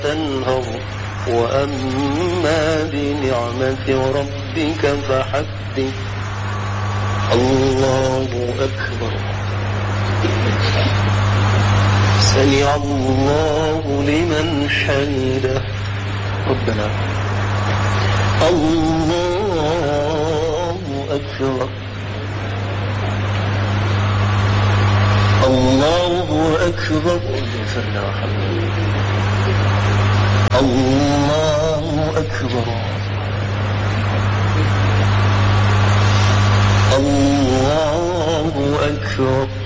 تنهر وأما بنعمة ربك فحدث. الله أكبر. سمع الله لمن حمده. ربنا. الله أكبر. الله أكبر. الله أكبر. الله أكبر.